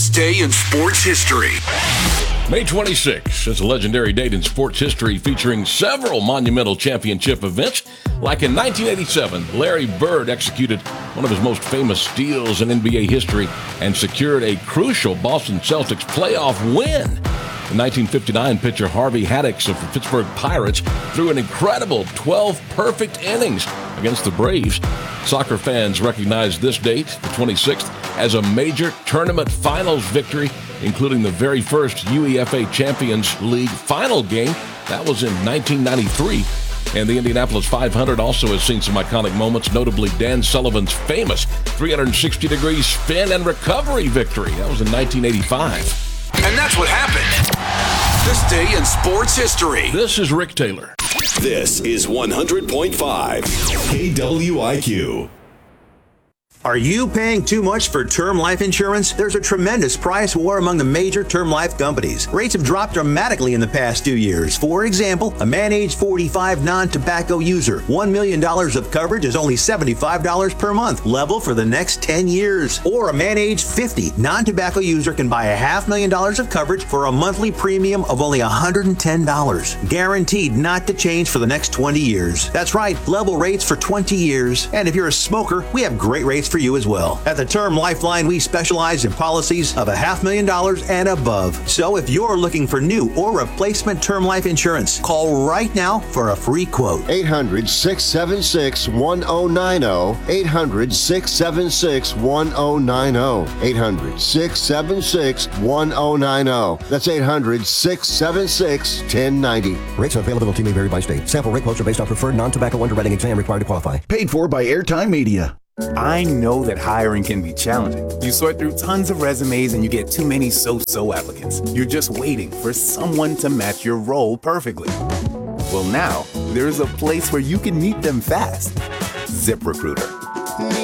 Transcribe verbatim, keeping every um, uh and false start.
day in sports history. May twenty-sixth is a legendary date in sports history featuring several monumental championship events. Like in nineteen eighty-seven, Larry Bird executed one of his most famous steals in N B A history and secured a crucial Boston Celtics playoff win. In nineteen fifty-nine, pitcher Harvey Haddix of the Pittsburgh Pirates threw an incredible twelve perfect innings against the Braves. Soccer fans recognize this date, the twenty-sixth, as a major tournament finals victory, including the very first U E F A Champions League final game. That was in nineteen ninety-three. And the Indianapolis five hundred also has seen some iconic moments, notably Dan Sullivan's famous three hundred sixty degree spin and recovery victory. That was in nineteen eighty-five. And that's what happened. This day in sports history. This is Rick Taylor. This is one hundred point five K W I Q. Are you paying too much for term life insurance? There's a tremendous price war among the major term life companies. Rates have dropped dramatically in the past two years. For example, a man age forty-five non-tobacco user, one million dollars of coverage is only seventy-five dollars per month, level for the next ten years. Or a man age fifty non-tobacco user can buy a half million dollars of coverage for a monthly premium of only one hundred ten dollars. Guaranteed not to change for the next twenty years. That's right, level rates for twenty years. And if you're a smoker, we have great rates for you as well. At the Term Lifeline, we specialize in policies of a half million dollars and above. So if you're looking for new or replacement term life insurance, call right now for a free quote. eight hundred, six seven six, one oh nine oh. eight hundred, six seven six, one oh nine oh. eight hundred, six seven six, one oh nine oh. That's eight hundred, six seven six, one oh nine oh. Rates and availability may vary by state. Sample rate quotes are based on preferred non-tobacco underwriting exam required to qualify. Paid for by Airtime Media. I know that hiring can be challenging. You sort through tons of resumes and you get too many so-so applicants. You're just waiting for someone to match your role perfectly. Well, now, there's a place where you can meet them fast. ZipRecruiter.